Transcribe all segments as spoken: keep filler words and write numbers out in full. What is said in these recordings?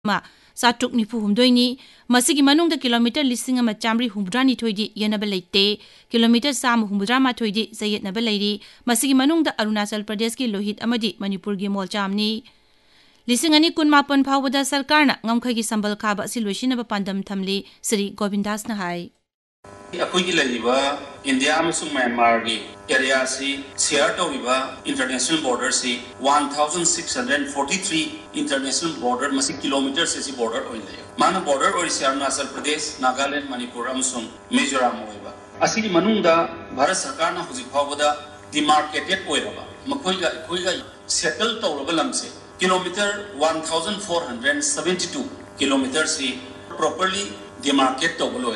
ma satuk ni fu humdoini masigi manung da kilometer listing ama chamri humdra ni thoidi yenaba leite kilometer sam humdra ma thoidi zayet na balairi masigi manung da Arunachal Pradesh ki Lohit amadi Manipur gi molchamni lising ani kun mapan phawada sarkar na ngamkhai gi sambal khaba siloishina ba pandam thamli Sri Govindas na hai akoi gi laiba India amasung Myanmar gi area si share tawriba international border si one thousand six hundred forty-three international border masi kilometer se si border oile mana border ori Arunachal Pradesh Nagaland Manipur amasung Mizoram oiba asigi manungda Bharat sarkar na hujik phawada demarcated oiraba makoi ga akoi ga settle tawraba lamse kilometer one thousand four hundred seventy-two kilometer si properly demarcate tawlo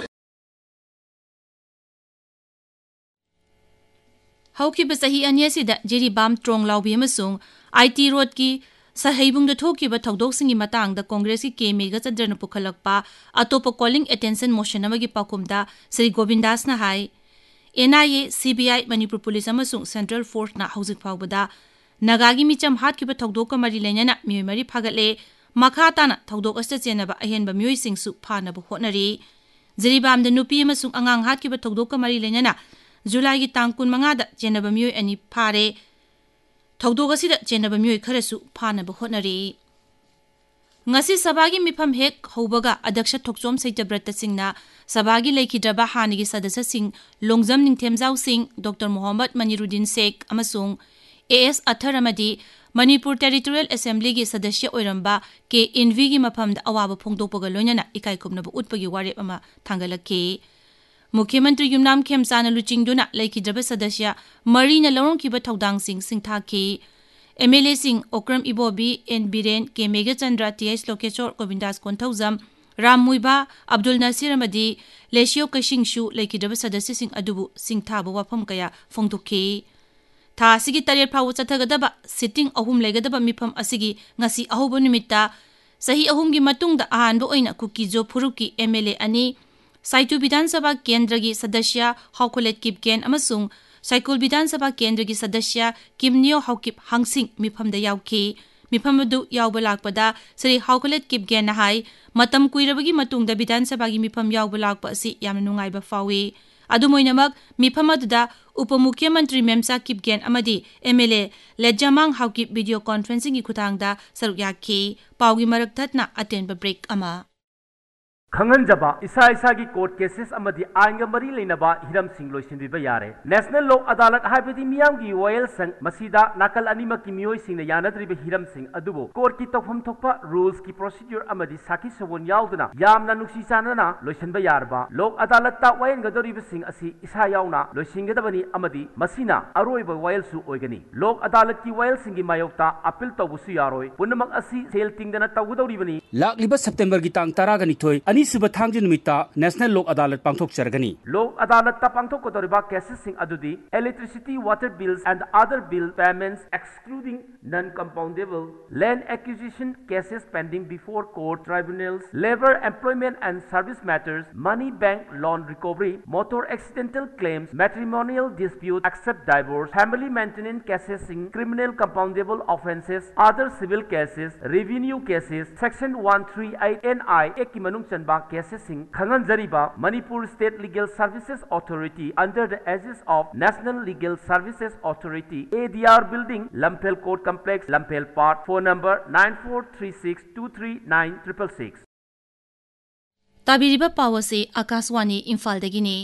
Hauki basahi anya sida jeri bam trong laubi amasung I T road ki sahaibung da thoki ba thodok singi matang da Congress ki keme ga chadrna pukhalakpa atopa calling attention motion amagi pakum da Sri Govindas na hai N I A C B I Manipur Police amasung Central Force na hauzik phawbada nagagi micham hat ki ba thodok ka mari lenyana mi mari phagatle makha ta na thodok asta chena ba ahen ba myoi sing su phana ba honari jeri bam da nupi amasung angang hat ki ba thodok ka mari lenyana July gi tang kun manga da jenaba myoi ani phare thodok asida jenaba myoi kharasu phana ba honari ngasi sabagi mifam hek hobaga adaksha thokchom saitabrat singna sabagi leikhidraba hanigi sadasya sing longjam ningthemjau sing Doctor Mohammad Maniruddin Sheikh amasung A S Athar amadi Manipur Territorial Assembly gi sadasya oiramba ke Invi gi mafam da awaba phongdokpaga loinana ikai khumnaba utpagi warep ama thangalakki Mukhyamantri Yumnam Khemchana luchingduna laikhidraba sadasya marina lawrong kiba thodang sing singthaki M L A sing Okram Ibobi N Biren K Mega Chandra T S Lokechor Govindas Konthaujam Ram Muiba Abdul Nasir amadi Lesio Kashingshu laikhidraba sadasya sing adubu singthaba wafam kaya phongdokki tha asigi taret phawu chathagadaba sitting ahum legadaba mifam asigi ngasi ahoba numitta sahi ahum gi matungda ahanba oina kukijo phuruki M L A ani Saitu Bidhan Sabha Kendra gi Sadasya Haukulet Kipken amasung Saikul Bidhan Sabha Kendra gi Sadasya Kimnio Haukip Hangsing mifam da yauki mifam adu yauba lakpada Sri Haukulet Kipken na hai matam kuirabagi matungda Bidhan Sabha gi mifam yauba lakpa asi yamna nungaiba fawi adu moinamak mifam aduda Upamukhyamantri Memsa Kipken amadi M L A Lejamang Haukip video conferencing gi khutangda saruk yakhi paugi marak thatna atenba break ama खंगनजबा इसा इसा की court cases अमदी आइंगा मरी लेनबा Hiram Singh लोइसिनबिबा यारे national लोक अदालत हाबेदी मियाम की vial संग मसीदा नाकल अनिमा की मियोय सिंह ने यानद्रिबा हिरम सिंह अदुबो कोर्ट की तौफम थोकपा रूल्स की प्रोसीजर अमदी साकी सबोन यावदना यामना नुक्सी चानना लोइसिनबा यारबा लोक अदालत ता वयन गदोरिबा सिंह असि इसा यावना लोइसिंगदबनी अमदी मसीना अरोइबा वॉयल सु ओइगनी लोक अदालत की वॉयल सिंह की मायोक्ता अपील तौबुसु यारोय पुनमक असि सेल तिंगदना तौगदौरिबनी लाक्लिबा सेप्टेम्बर की तांग तरागनी थोय अनि सुबह थांग निमित्ता नेशनल लोक अदालत पांथोक चरगनी लोक अदालत ता पांथोक कोदरिबा cases Singh अदुदी electricity water bills and other bill payments excluding non compoundable land acquisition cases pending before court tribunals labour employment and service matters money bank loan recovery motor accidental claims matrimonial dispute accept divorce family maintenance cases Singh criminal compoundable offences other civil cases revenue cases section one thirty-eight N I एक की मनुंग चनबा cases Khangan Zariba, Manipur State Legal Services Authority under the aegis of National Legal Services Authority, A D R Building, Lampel Court Complex, Lampel Park, phone number nine four three six two three nine six six. Tabiriba Pawase Akaswani Imphal Dagini.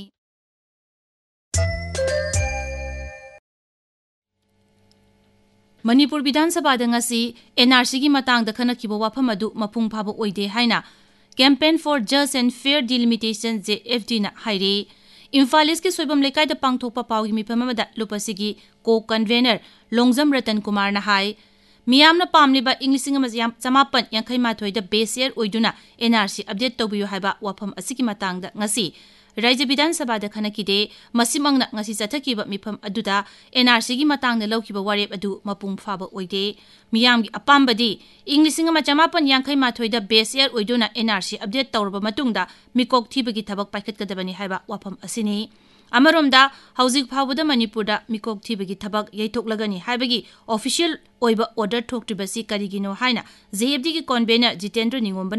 Manipur Bidhan Sabha ngasi N R C gi matang da khanakiba wafam adu mapung phaba oide haina Campaign for Just and Fair Delimitation J F D na hairi Imphal East ki soibam lekai da pangthokpa pawgi mifam amada lupasigi co convener Longjam Ratan Kumar na hai miyamna pamliba Englishing amazam chamapan yankhai mathoi da base year oiduna N R C update tobiyu haiba wafam asiki matang da ngasi Raja Bidhan Sabha da khanakide masimangna ngasi chathakiba mifam aduda N R C gi matangna lawkiba warep adu mapung phaba oide miyam gi apambadi Englishing ama chamapan yankhai mathoi da base year oiduna N R C update tawrba matungda mikok thibagi thabak paikhatkadabani haiba wafam asini Amaromda Hauzik Phawada Manipurda Mikok Thibagi Thabak Yaithoklagani haibagi official oiba order thoktribasi karigino haina J F D gi convener Jitendra Ningomban